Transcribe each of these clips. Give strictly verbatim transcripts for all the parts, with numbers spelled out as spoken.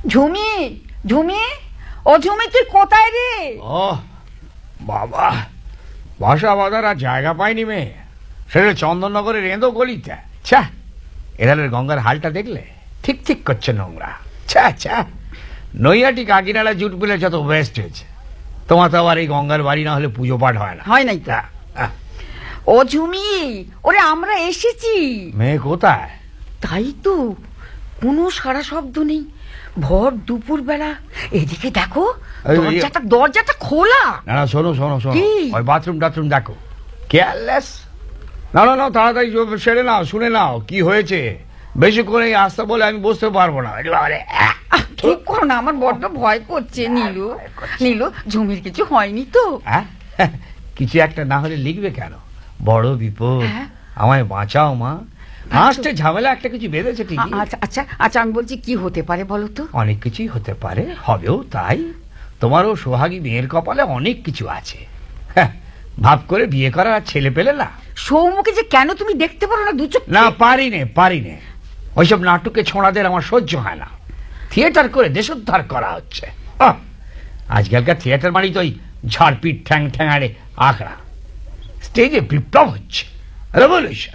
ঝুমি, ঝুমি, ও ঝুমি তুই কোথায় রে? ও বাবা, বাসা বাঁধার আর জায়গা পাইনি মেয়ে, সেটা চন্দননগরের এঁদো গলিতে। ছ্যা, এধারের গঙ্গার হালটা দেখলে ঠিক ঠিক করছে নোংরা। ছ্যা ছ্যা, নৈয়াটি কাকিনাড়া জুট মিলে যত ওয়েস্ট হয়েছে। তোমার তো আবার এই গঙ্গার বাড়ি না হলে পুজো পাঠ হয় না। হয় নাই তা। ও ঝুমি, ওরে আমরা এসেছি। মেয়ে কোথায়? তাই তো, কোনো সারা শব্দ নেই। ভর দুপুর বেলা, এদিকে দেখো, দরজাটা দরজাটা খোলা। না না, শোনো শোনো শোনো, ওই বাথরুম টাথরুম দেখো। কেয়ারলেস। না না না, তাড়াতাড়ি সেরে নাও, শুনে নাও কি হয়েছে। বেশি করে আসতে বলে আমি বসতে পারবো না। ঠিক করো না, আমার বড্ড ভয় করছে। নীলু, নীলু, ঝুমির কিছু হয়নি তো? কিছু একটা না হলে লিখবে কেন? বড় বিপদ, আমায় বাঁচাও মা। আসতে ঝামেলা একটা কিছু বেঁধেছে ঠিক। আচ্ছা আচ্ছা আচ্ছা, আমি বলছি কি হতে পারে বলো তো? অনেক কিছুই হতে পারে, হবেও তাই। তোমারও সোহাগী মেয়ের কপালে অনেক কিছু আছে। ভাব করে বিয়ে করা আর ছেলে পেলে না। সৌমুখে যে কেন তুমি দেখতে পারো না দু চোখ? না, পারি নে পারি নে, ওইসব নাটকে ছোঁড়াদের আমার সহ্য হয় না। থিয়েটার করে দেশোদ্ধার করা হচ্ছে। আজকালকার থিয়েটার মানে তো ওই ঝাড়পিট ঠ্যাং ঠ্যাঙাড়ে আখড়া। স্টেজে বিপ্লব হচ্ছে, রেভলিউশন।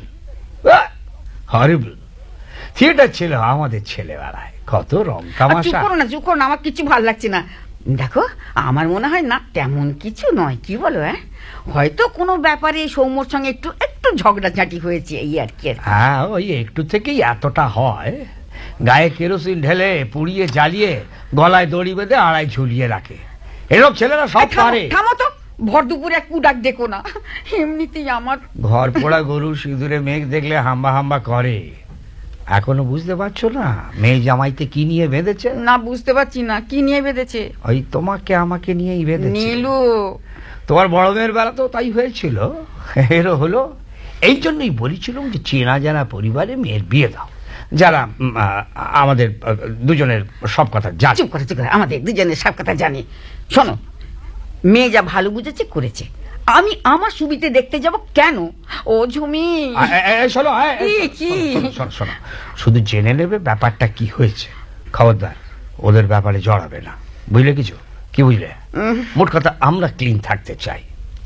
হরিবল। থিয়েটার ছিল আমাদের ছেলেবেলায়, কত রং তামাশা। চুপ করো না, চুপ করো না, আমার কিছু ভালো লাগছে না। দেখো, আমার মনে হয় না তেমন কিছু নয়, কি বলো? হ্যাঁ, হয়তো কোনো ব্যাপারে সৌম্যর সঙ্গে একটু একটু ঝগড়াঝাঁটি হয়েছে, এই আর কি। হ্যাঁ, ওই একটু থেকেই এতটা হয়। গায়ে কেরোসিন ঢেলে পুড়িয়ে জ্বালিয়ে গলায় দড়ি বেঁধে আড়াই ঝুলিয়ে রাখে। এসব ছেলেরা সব পারে। থামো তো, ভর দুপুরে এক কুডাক দেখো না। এমনিতেই আমার ঘর পোড়া গরু সিঁদুরে মেঘ দেখলে হাম্বা হাম্বা করে। এখনো বুঝতে পারছো না মেয়ে জামাইতে কি নিয়ে বেঁধেছে? না, বুঝতে পারছি না কি নিয়ে বেঁধেছে। ওই তোমাকে আমাকে নিয়েই বেঁধেছে। নীলু, তোমার বড় মেয়ের বেলা তো তাই হয়েছিল। এরও হলো। এই জন্যই বলেছিলাম যে চেনা জানা পরিবারে মেয়ের বিয়ে দাও, যারা আমাদের দুজনের সব কথা জানে। চুপ করে, চুপ করে, আমাদের দুজনের সব কথা জানে। শোনো, মেয়ে যা ভালো বুঝেছে করেছে, আমি আমার সুবিধে দেখতে যাব কেন? ও ঝুমি, শোনো শোনো, শুধু জেনে নেবে ব্যাপারটা কি হয়েছে। খবরদার ওদের ব্যাপারে জড়াবে না, বুঝলে? কিছু কি বুঝলে? মোট কথা, আমরা ক্লিন থাকতে চাই,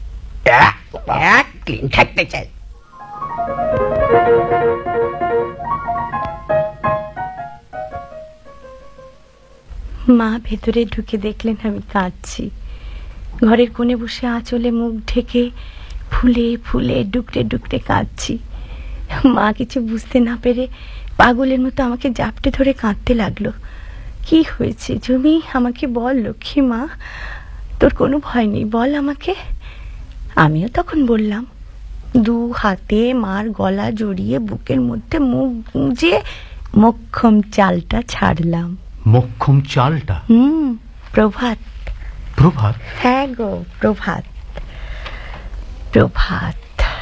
এক ক্লিন থাকতে চাই। মা ভেতরে ঢুকে দেখলেন আমি কাঁদছি। ঘরের কোণে বসে আঁচলে মুখ ঢেকে ফুলে ফুলে ডুকরে ডুকরে কাঁদছি। মা কিছু বুঝতে না পেরে পাগলের মতো আমাকে জাপটে ধরে কাঁদতে লাগলো। কি হয়েছে ঝুমি, আমাকে বল লক্ষ্মী মা, তোর কোনো ভয় নেই, বল আমাকে। আমিও তখন বললাম, দু হাতে মার গলা জড়িয়ে বুকের মধ্যে মুখ গুঁজে মক্ষম চালটা ছাড়লাম। মক্ষম চালটা? হুম, প্রভাত। প্রভাত? হ্যাঁ গো, প্রভাত প্রভাত।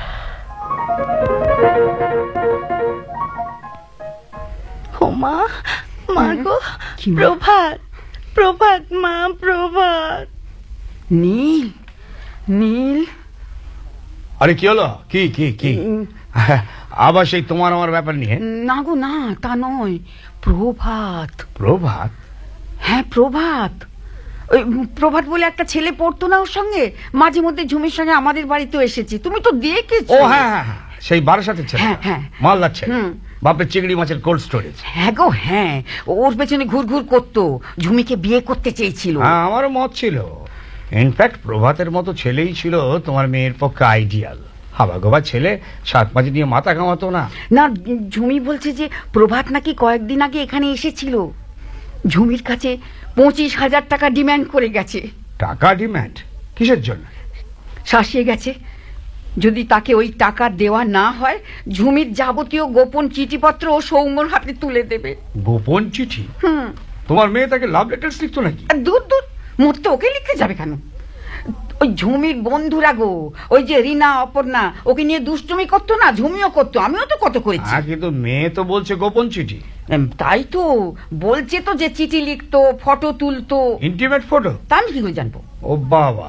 ও মা, মা গো, প্রভাত প্রভাত মা, প্রভাত। নীল, নীল। আরে কি হলো? কি কি কি আবার সেই তোমার আমার ব্যাপার নিয়ে? না গো না, তা নয়, প্রভাত। প্রভাত? হ্যাঁ, প্রভাত। ওই প্রভাত বলে একটা ছেলে পড়তো না ওর সঙ্গে, মাঝে মধ্যে ঝুমির সঙ্গে আমাদের বাড়িতেও এসেছি, তুমি তো দেখেছো। ও হ্যাঁ হ্যাঁ, সেই বারাসাতের ছেলে। হ্যাঁ হ্যাঁ, মালদার ছেলে, বাপের চিংড়ি মাছের কোল্ড স্টোরেজ। হ্যাঁ গো হ্যাঁ, ওর পেছনে ঘুর ঘুর করতো, ঝুমিকে বিয়ে করতে চেয়েছিল। হ্যাঁ, আমারও মত ছিল। ইনফ্যাক্ট প্রভাতের মতো ছেলেই ছিল তোমার মেয়ের পক্ষে আইডিয়াল। হাবাগোবা ছেলে, সাত মাঝে নিয়ে মাথা কামাতো না। না, ঝুমি বলছে যে প্রভাত নাকি কয়েকদিন আগে এখানে এসেছিল, ঝুমির কাছে পঁচিশ হাজার টাকা ডিমান্ড করে গেছে। টাকা ডিমান্ড? কিসের জন্য? শাসিয়ে গেছে, যদি তাকে ওই টাকা দেওয়া না হয় ঝুমির যাবতীয় গোপন চিঠিপত্র ও সৌম্যর হাতে তুলে দেবে। গোপন চিঠি? হুম। তোমার মেয়ে তাকে লাভ লেটার্স লিখতো নাকি? দূর দূর, মরতে ওকে লিখতে যাবে কেন? ওই ঝুমির বন্ধুরা গো, ওই যে রিনা, অপর্ণা, ওকে নিয়ে দুষ্টুমি করতো না, ঝুমিও করতো, আমিও তো কত করেছি। কিন্তু মেয়ে তো বলছে গোপন চিঠি। তাই তো বলছে তো, যে চিঠি লিখতো, ফটো তুলতো। Intimate photo? তা আমি কি করে জানবো? ও বাবা,